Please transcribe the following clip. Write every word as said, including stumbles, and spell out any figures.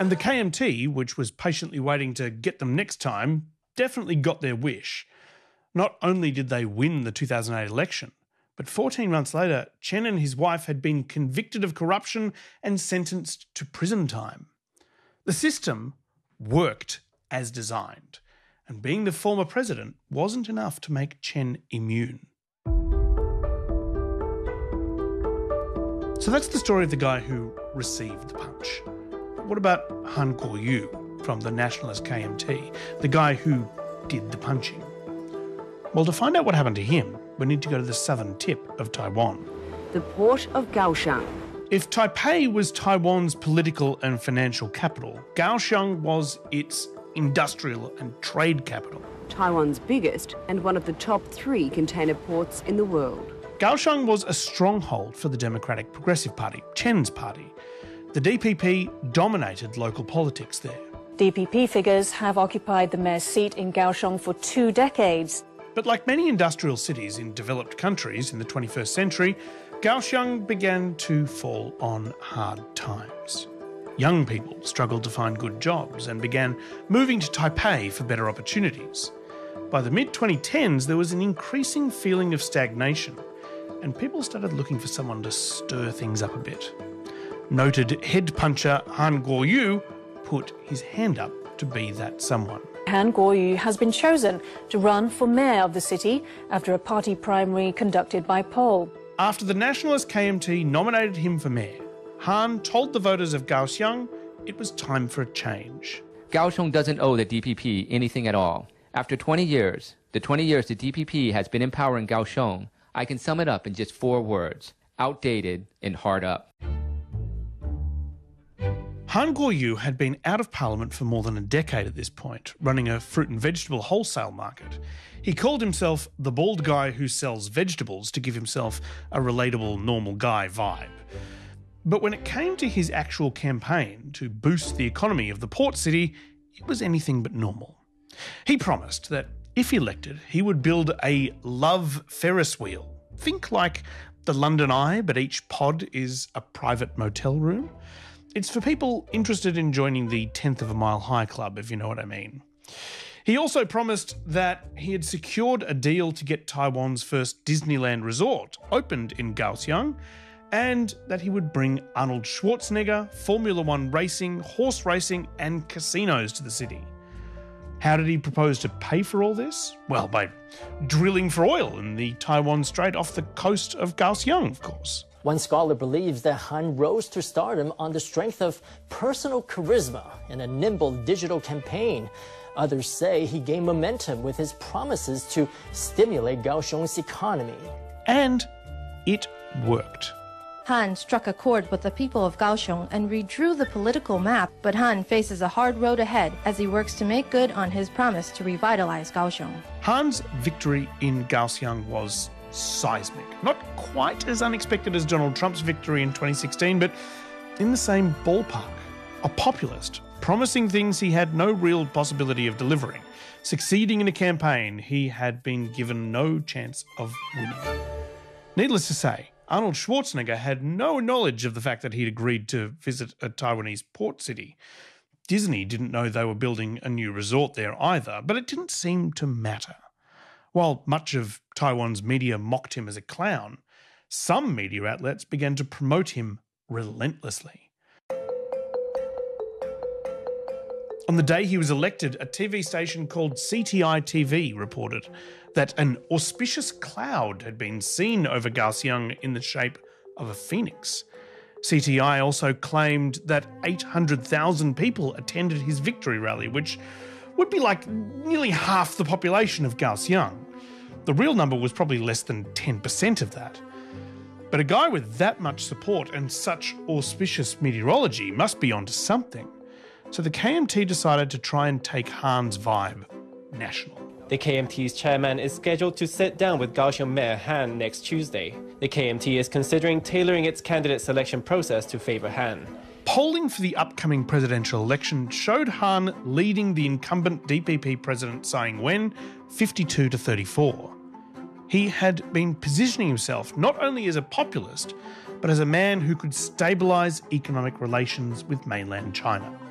And the K M T, which was patiently waiting to get them next time, definitely got their wish. Not only did they win the two thousand eight election, but fourteen months later, Chen and his wife had been convicted of corruption and sentenced to prison time. The system worked as designed, and being the former president wasn't enough to make Chen immune. So that's the story of the guy who received the punch. But what about Han Kuo-yu from the nationalist K M T, the guy who did the punching? Well, to find out what happened to him, we need to go to the southern tip of Taiwan. The port of Kaohsiung. If Taipei was Taiwan's political and financial capital, Kaohsiung was its industrial and trade capital. Taiwan's biggest and one of the top three container ports in the world. Kaohsiung was a stronghold for the Democratic Progressive Party, Chen's party. The D P P dominated local politics there. D P P figures have occupied the mayor's seat in Kaohsiung for two decades. But like many industrial cities in developed countries in the twenty-first century, Kaohsiung began to fall on hard times. Young people struggled to find good jobs and began moving to Taipei for better opportunities. By the mid twenty tens, there was an increasing feeling of stagnation, and people started looking for someone to stir things up a bit. Noted head puncher Han Kuo-yu put his hand up to be that someone. Han Kuo-yu has been chosen to run for mayor of the city after a party primary conducted by poll. After the nationalist K M T nominated him for mayor, Han told the voters of Kaohsiung it was time for a change. Kaohsiung doesn't owe the D P P anything at all. After twenty years, the twenty years the D P P has been in power in Kaohsiung, I can sum it up in just four words: outdated and hard up. Han Kuo-yu had been out of parliament for more than a decade at this point, running a fruit and vegetable wholesale market. He called himself the bald guy who sells vegetables to give himself a relatable, normal guy vibe. But when it came to his actual campaign to boost the economy of the port city, it was anything but normal. He promised that if elected, he would build a love Ferris wheel. Think like the London Eye, but each pod is a private motel room. It's for people interested in joining the tenth of a mile high club, if you know what I mean. He also promised that he had secured a deal to get Taiwan's first Disneyland resort opened in Kaohsiung, and that he would bring Arnold Schwarzenegger, Formula One racing, horse racing, and casinos to the city. How did he propose to pay for all this? Well, by drilling for oil in the Taiwan Strait off the coast of Kaohsiung, of course. One scholar believes that Han rose to stardom on the strength of personal charisma and a nimble digital campaign. Others say he gained momentum with his promises to stimulate Kaohsiung's economy. And it worked. Han struck a chord with the people of Kaohsiung and redrew the political map, but Han faces a hard road ahead as he works to make good on his promise to revitalize Kaohsiung. Han's victory in Kaohsiung was seismic. Not quite as unexpected as Donald Trump's victory in twenty sixteen, but in the same ballpark. A populist, promising things he had no real possibility of delivering, succeeding in a campaign he had been given no chance of winning. Needless to say, Arnold Schwarzenegger had no knowledge of the fact that he'd agreed to visit a Taiwanese port city. Disney didn't know they were building a new resort there either, but it didn't seem to matter. While much of Taiwan's media mocked him as a clown, some media outlets began to promote him relentlessly. On the day he was elected, a T V station called C T I T V reported that an auspicious cloud had been seen over Kaohsiung in the shape of a phoenix. C T I also claimed that eight hundred thousand people attended his victory rally, which would be like nearly half the population of Kaohsiung. The real number was probably less than ten percent of that. But a guy with that much support and such auspicious meteorology must be onto something. So the K M T decided to try and take Han's vibe national. The K M T's chairman is scheduled to sit down with Kaohsiung Mayor Han next Tuesday. The K M T is considering tailoring its candidate selection process to favour Han. Polling for the upcoming presidential election showed Han leading the incumbent D P P president Tsai Ing-wen fifty-two to thirty-four. He had been positioning himself not only as a populist, but as a man who could stabilise economic relations with mainland China.